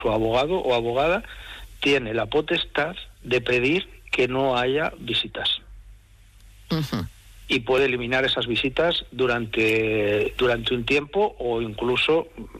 su abogado o abogada tiene la potestad de pedir que no haya visitas. Uh-huh. Y puede eliminar esas visitas durante un tiempo o incluso